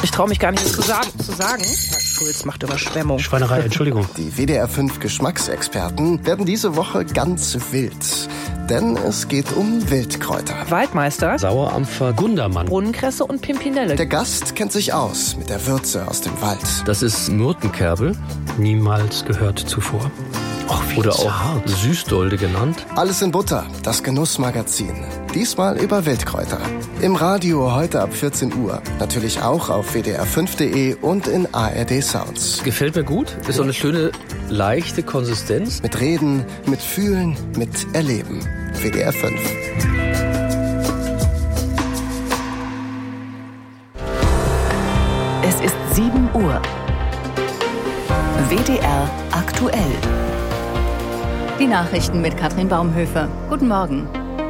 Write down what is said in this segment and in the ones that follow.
Ich traue mich gar nicht, das zu sagen. Herr Schulz macht Überschwemmung. Schweinerei, Entschuldigung. Die WDR 5 Geschmacksexperten werden diese Woche ganz wild. Denn es geht um Wildkräuter. Waldmeister, Sauerampfer, Gundermann. Brunnenkresse und Pimpinelle. Der Gast kennt sich aus mit der Würze aus dem Wald. Das ist Myrtenkerbel. Niemals gehört zuvor. Oder auch Süßdolde genannt. Alles in Butter, das Genussmagazin. Diesmal über Wildkräuter. Im Radio heute ab 14 Uhr. Natürlich auch auf wdr5.de und in ARD Sounds. Gefällt mir gut. Ist so eine schöne, leichte Konsistenz. Mit Reden, mit Fühlen, mit Erleben. WDR 5. Es ist 7 Uhr. WDR aktuell. Die Nachrichten mit Katrin Baumhöfer. Guten Morgen.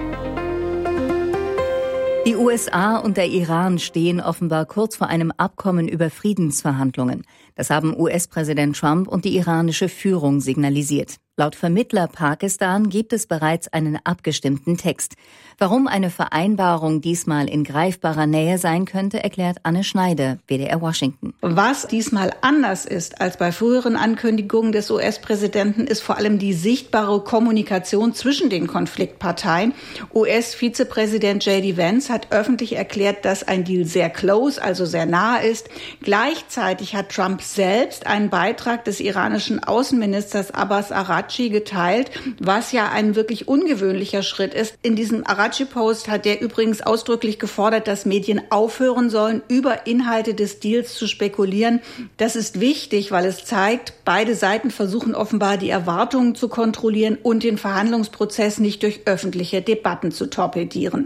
Die USA und der Iran stehen offenbar kurz vor einem Abkommen über Friedensverhandlungen. Das haben US-Präsident Trump und die iranische Führung signalisiert. Laut Vermittler Pakistan gibt es bereits einen abgestimmten Text. Warum eine Vereinbarung diesmal in greifbarer Nähe sein könnte, erklärt Anne Schneider, WDR Washington. Was diesmal anders ist als bei früheren Ankündigungen des US-Präsidenten, ist vor allem die sichtbare Kommunikation zwischen den Konfliktparteien. US-Vizepräsident J.D. Vance hat öffentlich erklärt, dass ein Deal sehr close, also sehr nah ist. Gleichzeitig hat Trump selbst einen Beitrag des iranischen Außenministers Abbas Araghchi geteilt, was ja ein wirklich ungewöhnlicher Schritt ist. In diesem Araghchi-Post hat er übrigens ausdrücklich gefordert, dass Medien aufhören sollen, über Inhalte des Deals zu spekulieren. Das ist wichtig, weil es zeigt, beide Seiten versuchen offenbar, die Erwartungen zu kontrollieren und den Verhandlungsprozess nicht durch öffentliche Debatten zu torpedieren.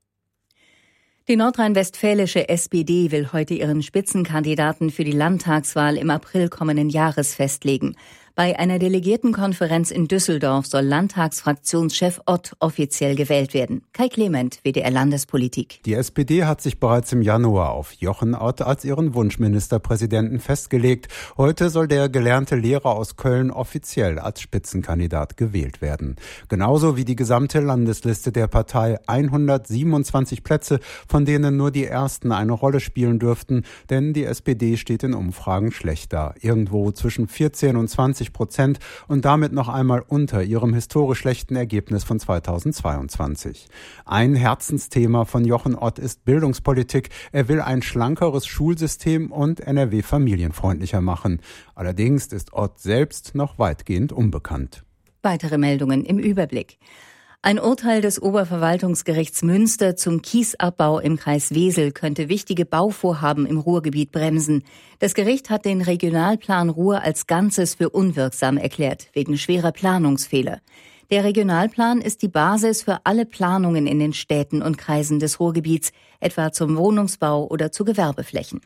Die nordrhein-westfälische SPD will heute ihren Spitzenkandidaten für die Landtagswahl im April kommenden Jahres festlegen. Bei einer Delegiertenkonferenz in Düsseldorf soll Landtagsfraktionschef Ott offiziell gewählt werden. Kai Clement, WDR Landespolitik. Die SPD hat sich bereits im Januar auf Jochen Ott als ihren Wunschministerpräsidenten festgelegt. Heute soll der gelernte Lehrer aus Köln offiziell als Spitzenkandidat gewählt werden. Genauso wie die gesamte Landesliste der Partei. 127 Plätze, von denen nur die ersten eine Rolle spielen dürften, denn die SPD steht in Umfragen schlecht da. Irgendwo zwischen 14 und 20% und damit noch einmal unter ihrem historisch schlechten Ergebnis von 2022. Ein Herzensthema von Jochen Ott ist Bildungspolitik. Er will ein schlankeres Schulsystem und NRW familienfreundlicher machen. Allerdings ist Ott selbst noch weitgehend unbekannt. Weitere Meldungen im Überblick. Ein Urteil des Oberverwaltungsgerichts Münster zum Kiesabbau im Kreis Wesel könnte wichtige Bauvorhaben im Ruhrgebiet bremsen. Das Gericht hat den Regionalplan Ruhr als Ganzes für unwirksam erklärt, wegen schwerer Planungsfehler. Der Regionalplan ist die Basis für alle Planungen in den Städten und Kreisen des Ruhrgebiets, etwa zum Wohnungsbau oder zu Gewerbeflächen.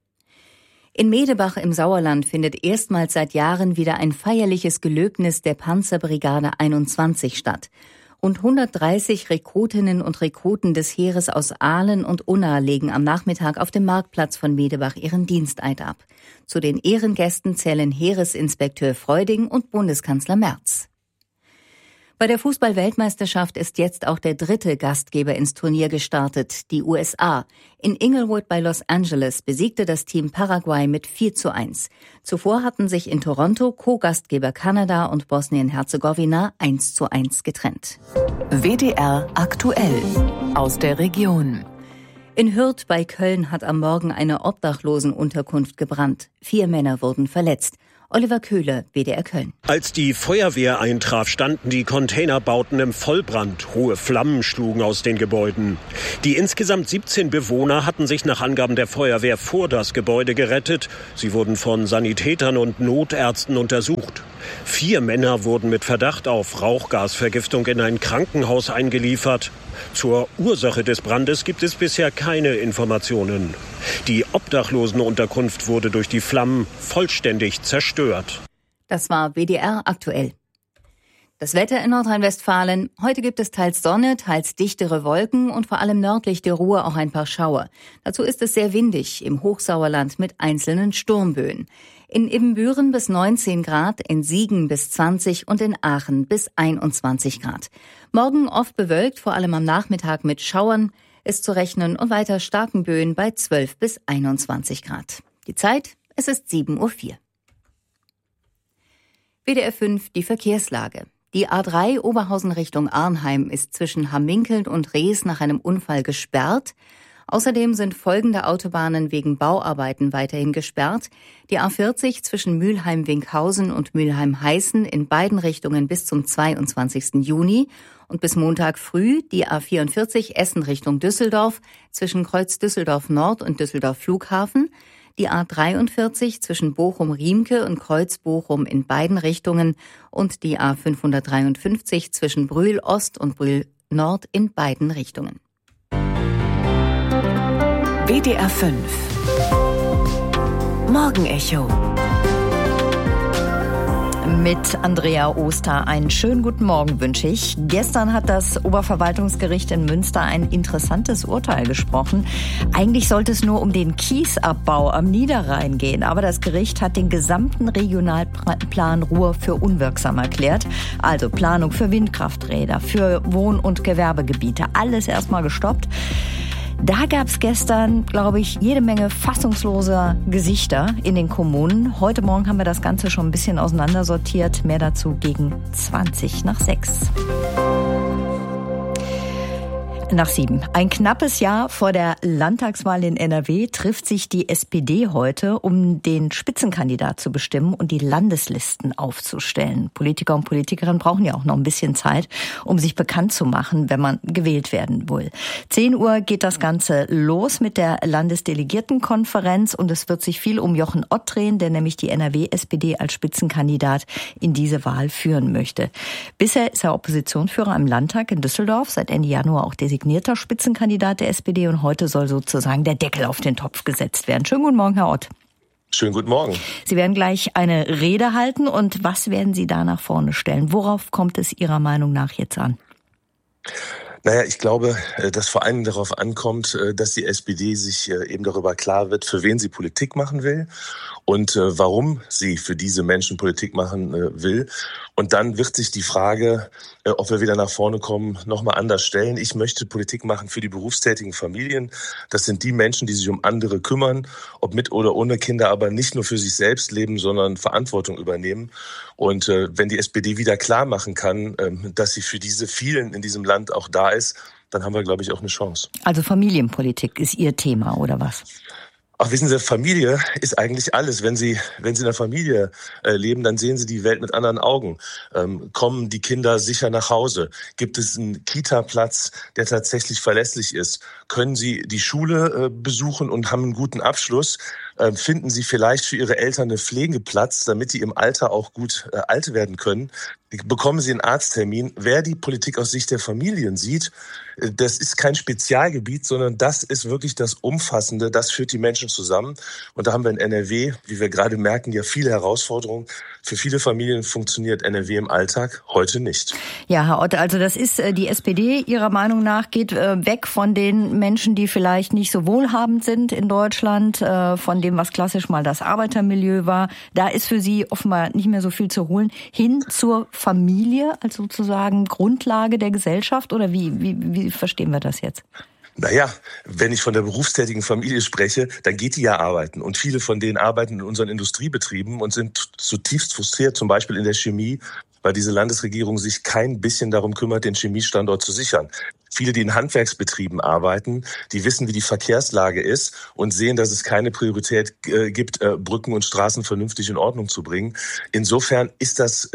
In Medebach im Sauerland findet erstmals seit Jahren wieder ein feierliches Gelöbnis der Panzerbrigade 21 statt. Rund 130 Rekrutinnen und Rekruten des Heeres aus Aalen und Unna legen am Nachmittag auf dem Marktplatz von Medebach ihren Diensteid ab. Zu den Ehrengästen zählen Heeresinspekteur Freuding und Bundeskanzler Merz. Bei der Fußball-Weltmeisterschaft ist jetzt auch der dritte Gastgeber ins Turnier gestartet, die USA. In Inglewood bei Los Angeles besiegte das Team Paraguay mit 4:1. Zuvor hatten sich in Toronto Co-Gastgeber Kanada und Bosnien-Herzegowina 1:1 getrennt. WDR aktuell aus der Region. In Hürth bei Köln hat am Morgen eine Obdachlosenunterkunft gebrannt. 4 Männer wurden verletzt. Oliver Köhler, WDR Köln. Als die Feuerwehr eintraf, standen die Containerbauten im Vollbrand. Hohe Flammen schlugen aus den Gebäuden. Die insgesamt 17 Bewohner hatten sich nach Angaben der Feuerwehr vor das Gebäude gerettet. Sie wurden von Sanitätern und Notärzten untersucht. 4 Männer wurden mit Verdacht auf Rauchgasvergiftung in ein Krankenhaus eingeliefert. Zur Ursache des Brandes gibt es bisher keine Informationen. Die Obdachlosenunterkunft wurde durch die Flammen vollständig zerstört. Das war WDR aktuell. Das Wetter in Nordrhein-Westfalen. Heute gibt es teils Sonne, teils dichtere Wolken und vor allem nördlich der Ruhr auch ein paar Schauer. Dazu ist es sehr windig im Hochsauerland mit einzelnen Sturmböen. In Ibbenbüren bis 19 Grad, in Siegen bis 20 und in Aachen bis 21 Grad. Morgen oft bewölkt, vor allem am Nachmittag mit Schauern. ist zu rechnen und weiter starken Böen bei 12 bis 21 Grad. Die Zeit, es ist 7:04 Uhr. WDR 5, die Verkehrslage. Die A3 Oberhausen Richtung Arnheim ist zwischen Hamminkeln und Rees nach einem Unfall gesperrt. Außerdem sind folgende Autobahnen wegen Bauarbeiten weiterhin gesperrt. Die A40 zwischen Mülheim-Winkhausen und Mülheim-Heißen in beiden Richtungen bis zum 22. Juni und bis Montag früh die A44 Essen Richtung Düsseldorf zwischen Kreuz Düsseldorf Nord und Düsseldorf Flughafen, die A43 zwischen Bochum-Riemke und Kreuz Bochum in beiden Richtungen und die A553 zwischen Brühl Ost und Brühl Nord in beiden Richtungen. WDR 5 Morgenecho mit Andrea Oster. Einen schönen guten Morgen wünsche ich. Gestern hat das Oberverwaltungsgericht in Münster ein interessantes Urteil gesprochen. Eigentlich sollte es nur um den Kiesabbau am Niederrhein gehen, aber das Gericht hat den gesamten Regionalplan Ruhr für unwirksam erklärt. Also Planung für Windkrafträder, für Wohn- und Gewerbegebiete, alles erstmal gestoppt. Da gab es gestern, glaube ich, jede Menge fassungsloser Gesichter in den Kommunen. Heute Morgen haben wir das Ganze schon ein bisschen auseinandersortiert. Mehr dazu gegen 6:20. Nach 7. Ein knappes Jahr vor der Landtagswahl in NRW trifft sich die SPD heute, um den Spitzenkandidat zu bestimmen und die Landeslisten aufzustellen. Politiker und Politikerinnen brauchen ja auch noch ein bisschen Zeit, um sich bekannt zu machen, wenn man gewählt werden will. 10 Uhr geht das Ganze los mit der Landesdelegiertenkonferenz und es wird sich viel um Jochen Ott drehen, der nämlich die NRW-SPD als Spitzenkandidat in diese Wahl führen möchte. Bisher ist er Oppositionsführer im Landtag in Düsseldorf, seit Ende Januar auch designierter Spitzenkandidat der SPD und heute soll sozusagen der Deckel auf den Topf gesetzt werden. Schönen guten Morgen, Herr Ott. Schönen guten Morgen. Sie werden gleich eine Rede halten und was werden Sie da nach vorne stellen? Worauf kommt es Ihrer Meinung nach jetzt an? Naja, ich glaube, dass vor allem darauf ankommt, dass die SPD sich eben darüber klar wird, für wen sie Politik machen will und warum sie für diese Menschen Politik machen will. Und dann wird sich die Frage, ob wir wieder nach vorne kommen, nochmal anders stellen. Ich möchte Politik machen für die berufstätigen Familien. Das sind die Menschen, die sich um andere kümmern, ob mit oder ohne Kinder, aber nicht nur für sich selbst leben, sondern Verantwortung übernehmen. Und wenn die SPD wieder klar machen kann, dass sie für diese vielen in diesem Land auch da ist, dann haben wir, glaube ich, auch eine Chance. Also Familienpolitik ist Ihr Thema, oder was? Ach, wissen Sie, Familie ist eigentlich alles. Wenn Sie in einer Familie leben, dann sehen Sie die Welt mit anderen Augen. Kommen die Kinder sicher nach Hause? Gibt es einen Kita-Platz, der tatsächlich verlässlich ist? Können Sie die Schule besuchen und haben einen guten Abschluss? Finden Sie vielleicht für Ihre Eltern einen Pflegeplatz, damit die im Alter auch gut alt werden können? Bekommen Sie einen Arzttermin? Wer die Politik aus Sicht der Familien sieht, das ist kein Spezialgebiet, sondern das ist wirklich das Umfassende, das führt die Menschen zusammen. Und da haben wir in NRW, wie wir gerade merken, ja viele Herausforderungen. Für viele Familien funktioniert NRW im Alltag heute nicht. Ja, Herr Ott, also das ist die SPD Ihrer Meinung nach, geht weg von den Menschen, die vielleicht nicht so wohlhabend sind in Deutschland, von dem, was klassisch mal das Arbeitermilieu war. Da ist für Sie offenbar nicht mehr so viel zu holen, hin zur Familie als sozusagen Grundlage der Gesellschaft, oder wie verstehen wir das jetzt? Naja, wenn ich von der berufstätigen Familie spreche, dann geht die ja arbeiten. Und viele von denen arbeiten in unseren Industriebetrieben und sind zutiefst frustriert, zum Beispiel in der Chemie, weil diese Landesregierung sich kein bisschen darum kümmert, den Chemiestandort zu sichern. Viele, die in Handwerksbetrieben arbeiten, die wissen, wie die Verkehrslage ist und sehen, dass es keine Priorität gibt, Brücken und Straßen vernünftig in Ordnung zu bringen. Insofern ist das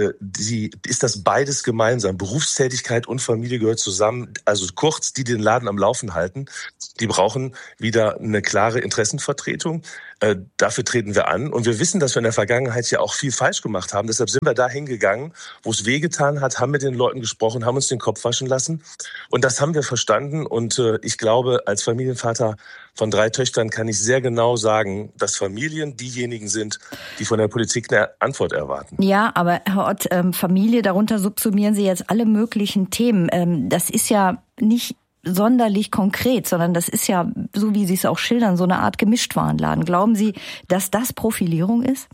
beides gemeinsam. Berufstätigkeit und Familie gehört zusammen. Also kurz, die den Laden am Laufen halten, die brauchen wieder eine klare Interessenvertretung. Dafür treten wir an. Und wir wissen, dass wir in der Vergangenheit ja auch viel falsch gemacht haben. Deshalb sind wir da hingegangen, wo es wehgetan hat, haben mit den Leuten gesprochen, haben uns den Kopf waschen lassen. Und das haben wir verstanden. Und ich glaube, als Familienvater von 3 Töchtern kann ich sehr genau sagen, dass Familien diejenigen sind, die von der Politik eine Antwort erwarten. Ja, aber Herr Ott, Familie, darunter subsumieren Sie jetzt alle möglichen Themen. Das ist ja nicht sonderlich konkret, sondern das ist ja, so wie Sie es auch schildern, so eine Art Gemischtwarenladen. Glauben Sie, dass das Profilierung ist?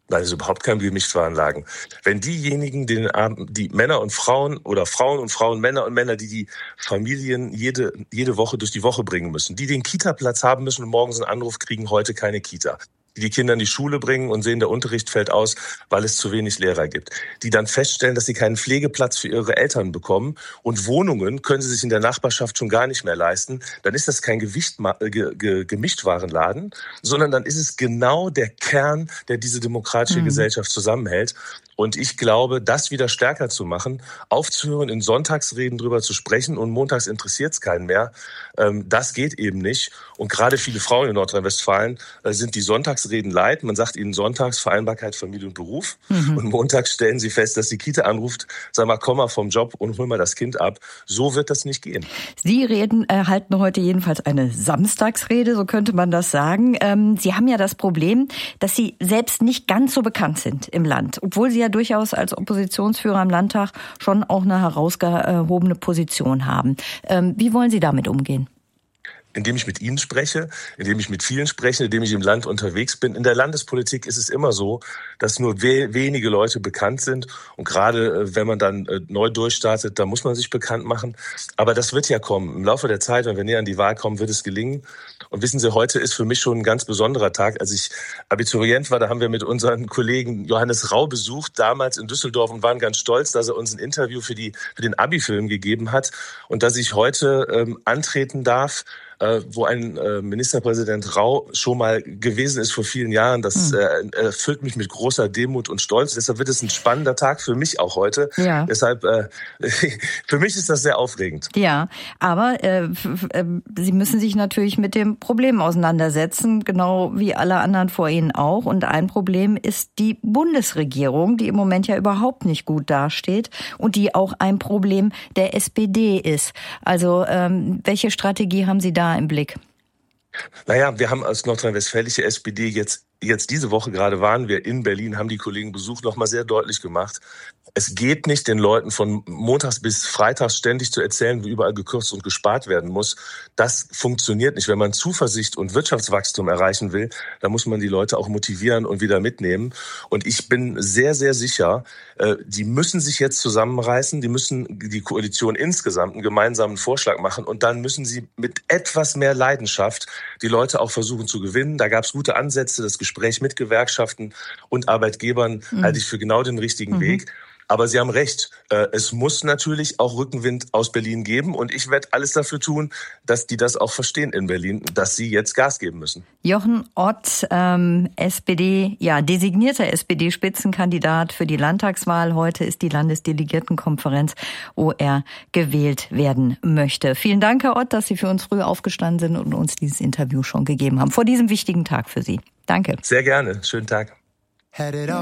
Nein, es ist überhaupt kein Gemischtwarenladen. Wenn diejenigen, die Männer und Frauen oder Frauen und Frauen, Männer und Männer, die Familien jede Woche durch die Woche bringen müssen, die den Kita-Platz haben müssen und morgens einen Anruf kriegen, heute keine Kita, die Kinder in die Schule bringen und sehen, der Unterricht fällt aus, weil es zu wenig Lehrer gibt, die dann feststellen, dass sie keinen Pflegeplatz für ihre Eltern bekommen und Wohnungen können sie sich in der Nachbarschaft schon gar nicht mehr leisten, dann ist das kein Gemischtwarenladen, sondern dann ist es genau der Kern, der diese demokratische Gesellschaft zusammenhält. Und ich glaube, das wieder stärker zu machen, aufzuhören, in Sonntagsreden drüber zu sprechen und montags interessiert es keinen mehr, das geht eben nicht. Und gerade viele Frauen in Nordrhein-Westfalen sind die Sonntagsreden leid. Man sagt ihnen sonntags Vereinbarkeit, Familie und Beruf. Und montags stellen sie fest, dass die Kita anruft, sag mal, komm mal vom Job und hol mal das Kind ab. So wird das nicht gehen. Sie halten heute jedenfalls eine Samstagsrede, so könnte man das sagen. Sie haben ja das Problem, dass Sie selbst nicht ganz so bekannt sind im Land, obwohl Sie ja durchaus als Oppositionsführer im Landtag schon auch eine herausgehobene Position haben. Wie wollen Sie damit umgehen? Indem ich mit Ihnen spreche, indem ich mit vielen spreche, indem ich im Land unterwegs bin. In der Landespolitik ist es immer so, dass nur wenige Leute bekannt sind. Und gerade wenn man dann neu durchstartet, da muss man sich bekannt machen. Aber das wird ja kommen. Im Laufe der Zeit, wenn wir näher an die Wahl kommen, wird es gelingen. Und wissen Sie, heute ist für mich schon ein ganz besonderer Tag. Als ich Abiturient war, da haben wir mit unseren Kollegen Johannes Rau besucht, damals in Düsseldorf, und waren ganz stolz, dass er uns ein Interview für den Abi-Film gegeben hat. Und dass ich heute antreten darf, wo ein Ministerpräsident Rau schon mal gewesen ist vor vielen Jahren. Das erfüllt mich mit großer Demut und Stolz. Deshalb wird es ein spannender Tag für mich auch heute. Ja. Deshalb, für mich ist das sehr aufregend. Ja, aber Sie müssen sich natürlich mit dem Problem auseinandersetzen, genau wie alle anderen vor Ihnen auch. Und ein Problem ist die Bundesregierung, die im Moment ja überhaupt nicht gut dasteht und die auch ein Problem der SPD ist. Also welche Strategie haben Sie da im Blick? Naja, wir haben als nordrhein-westfälische SPD jetzt diese Woche gerade waren wir in Berlin, haben die Kollegen besucht, nochmal sehr deutlich gemacht. Es geht nicht, den Leuten von montags bis freitags ständig zu erzählen, wie überall gekürzt und gespart werden muss. Das funktioniert nicht. Wenn man Zuversicht und Wirtschaftswachstum erreichen will, dann muss man die Leute auch motivieren und wieder mitnehmen. Und ich bin sehr, sehr sicher, die müssen sich jetzt zusammenreißen, die Koalition insgesamt einen gemeinsamen Vorschlag machen und dann müssen sie mit etwas mehr Leidenschaft die Leute auch versuchen zu gewinnen. Da gab es gute Ansätze, das Gespräch mit Gewerkschaften und Arbeitgebern halte ich für genau den richtigen Weg. Aber Sie haben recht, es muss natürlich auch Rückenwind aus Berlin geben und ich werde alles dafür tun, dass die das auch verstehen in Berlin, dass sie jetzt Gas geben müssen. Jochen Ott, SPD, designierter SPD-Spitzenkandidat für die Landtagswahl. Heute ist die Landesdelegiertenkonferenz, wo er gewählt werden möchte. Vielen Dank, Herr Ott, dass Sie für uns früh aufgestanden sind und uns dieses Interview schon gegeben haben vor diesem wichtigen Tag für Sie. Danke. Sehr gerne. Schönen Tag.